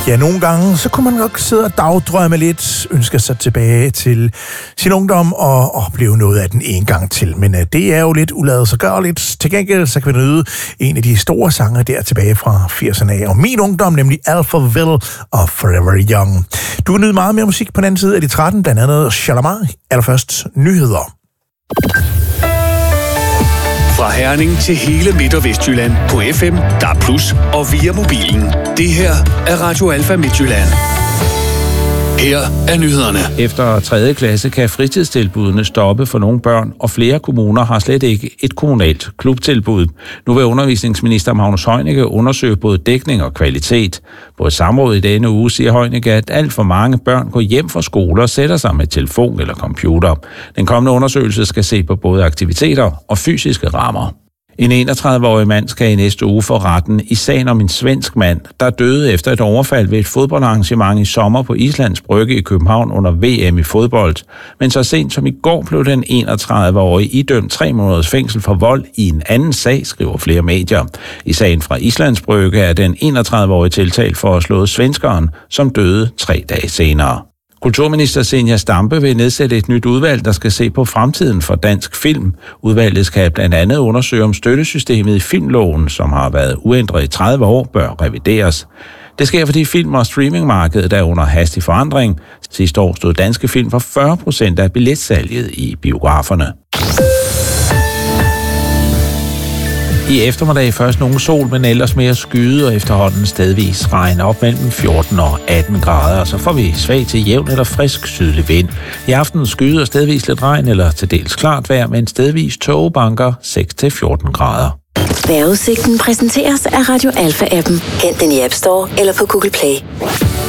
Ja, nogle gange, så kunne man nok sidde og dagdrømme lidt, ønske sig tilbage til sin ungdom og opleve noget af den en gang til. Men det er jo lidt uladsiggørligt. Til gengæld, så kan vi nyde en af de store sange der tilbage fra 80'erne af. Og min ungdom, nemlig Alphaville og Forever Young. Du kan nyde meget mere musik på den anden side af de 13, blandt andet Shalamar. Allerførst nyheder. Fra Herning til hele Midt- og Vestjylland på FM, DAB+ og via mobilen. Det her er Radio Alfa Midtjylland. Her er nyhederne. Efter 3. klasse kan fritidstilbudene stoppe for nogle børn, og flere kommuner har slet ikke et kommunalt klubtilbud. Nu vil undervisningsminister Magnus Heunicke undersøge både dækning og kvalitet. På et samråd i denne uge siger Heunicke, at alt for mange børn går hjem fra skole og sætter sig med telefon eller computer. Den kommende undersøgelse skal se på både aktiviteter og fysiske rammer. En 31-årig mand skal i næste uge for retten i sagen om en svensk mand, der døde efter et overfald ved et fodboldarrangement i sommer på Islands Brygge i København under VM i fodbold. Men så sent som i går blev den 31-årige idømt 3 måneders fængsel for vold i en anden sag, skriver flere medier. I sagen fra Islands Brygge er den 31-årige tiltalt for at slå svenskeren, som døde 3 dage senere. Kulturminister Zenia Stampe vil nedsætte et nyt udvalg, der skal se på fremtiden for dansk film. Udvalget skal blandt andet undersøge, om støttesystemet i filmloven, som har været uændret i 30 år, bør revideres. Det sker, fordi film- og streamingmarkedet er under hastig forandring. Sidste år stod danske film for 40% af billetsalget i biograferne. I eftermiddag først nogen sol, men ellers mere skyde og efterhånden stedvis regn op mellem 14 og 18 grader. Så får vi svag til jævn eller frisk sydlig vind. I aften skyde og stedvis lidt regn eller til dels klart vejr, men stedvis tågebanker 6-14 grader. Vejrudsigten præsenteres af Radio Alfa-appen. Hent den i App Store eller på Google Play.